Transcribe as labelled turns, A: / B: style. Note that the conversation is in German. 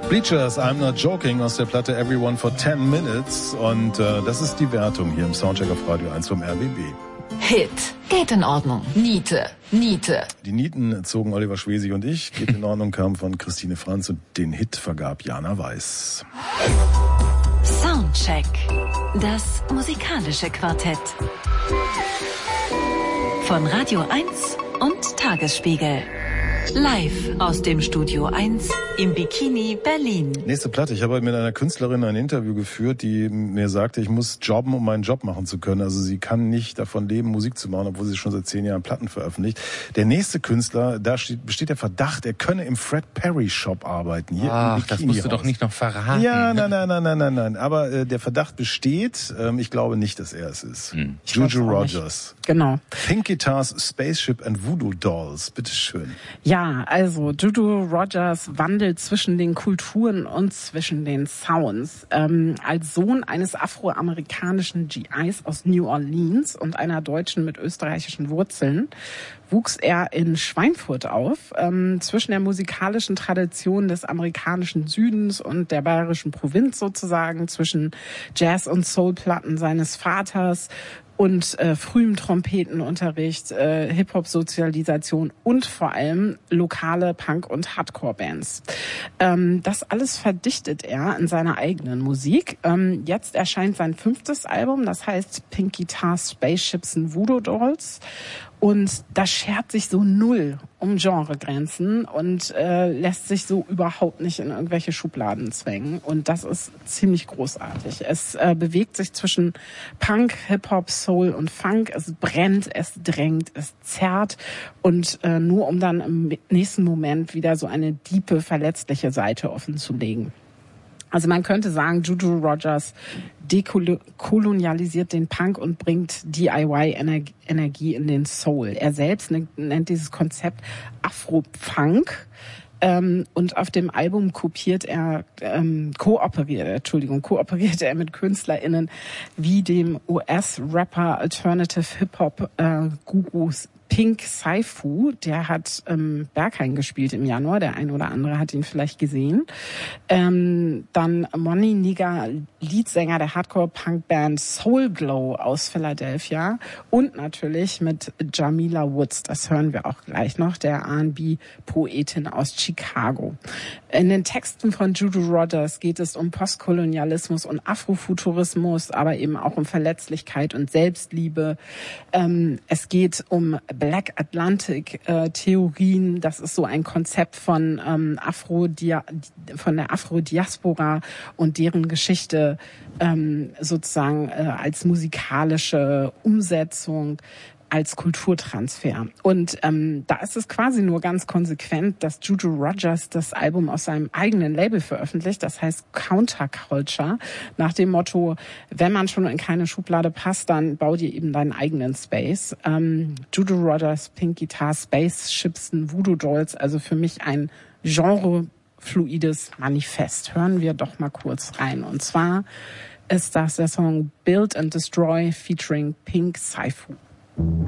A: Bleachers, I'm Not Joking aus der Platte Everyone for 10 Minutes und das ist die Wertung hier im Soundcheck auf Radio 1 vom RBB.
B: Hit. Geht in Ordnung. Niete.
A: Die Nieten zogen Oliver Schwesig und ich. Geht in Ordnung kam von Christine Franz und den Hit vergab Jana Weiß.
B: Soundcheck. Das musikalische Quartett. Von Radio 1 und Tagesspiegel. Live aus dem Studio 1 im Bikini Berlin.
A: Nächste Platte. Ich habe heute mit einer Künstlerin ein Interview geführt, die mir sagte, ich muss jobben, um meinen Job machen zu können. Also sie kann nicht davon leben, Musik zu machen, obwohl sie schon seit 10 Jahren Platten veröffentlicht. Der nächste Künstler, besteht der Verdacht, er könne im Fred Perry Shop arbeiten. Hier im
C: das musst du doch nicht noch verraten.
A: Ja, nein. Aber der Verdacht besteht. Ich glaube nicht, dass er es ist. Juju Rogers.
D: Genau.
A: Pink Guitars, Spaceship and Voodoo Dolls. Bitteschön.
D: Ja, also Juju Rogers wandelt zwischen den Kulturen und zwischen den Sounds. Als Sohn eines afroamerikanischen GIs aus New Orleans und einer Deutschen mit österreichischen Wurzeln wuchs er in Schweinfurt auf, zwischen der musikalischen Tradition des amerikanischen Südens und der bayerischen Provinz sozusagen, zwischen Jazz- und Soulplatten seines Vaters und frühem Trompetenunterricht, Hip-Hop-Sozialisation und vor allem lokale Punk- und Hardcore-Bands. Das alles verdichtet er in seiner eigenen Musik. Jetzt erscheint sein 5. Album, das heißt Pink Guitars, Spaceships and Voodoo Dolls. Und das schert sich so null um Genregrenzen und lässt sich so überhaupt nicht in irgendwelche Schubladen zwängen. Und das ist ziemlich großartig. Es bewegt sich zwischen Punk, Hip-Hop, Soul und Funk. Es brennt, es drängt, es zerrt. Und nur um dann im nächsten Moment wieder so eine diepe, verletzliche Seite offenzulegen. Also man könnte sagen, Juju Rogers dekolonialisiert den Punk und bringt DIY-Energie in den Soul. Er selbst nennt dieses Konzept Afro-Punk. Und auf dem Album kooperiert er mit KünstlerInnen wie dem US-Rapper Alternative Hip-Hop Gurus Pink Saifu, der hat Berghain gespielt im Januar, der ein oder andere hat ihn vielleicht gesehen. Dann Money Nigga, Leadsänger der Hardcore-Punk-Band Soul Glow aus Philadelphia und natürlich mit Jamila Woods, das hören wir auch gleich noch, der R&B-Poetin aus Chicago. In den Texten von Juju Rogers geht es um Postkolonialismus und Afrofuturismus, aber eben auch um Verletzlichkeit und Selbstliebe. Es geht um Black Atlantic Theorien. Das ist so ein Konzept von der Afro-Diaspora und deren Geschichte sozusagen als musikalische Umsetzung, als Kulturtransfer. Und da ist es quasi nur ganz konsequent, dass Juju Rogers das Album aus seinem eigenen Label veröffentlicht, das heißt Counterculture, nach dem Motto, wenn man schon in keine Schublade passt, dann bau dir eben deinen eigenen Space. Juju Rogers, Pink Guitar, Spaceships and Voodoo Dolls, also für mich ein genrefluides Manifest. Hören wir doch mal kurz rein. Und zwar ist das der Song Build and Destroy featuring Pink Saifu.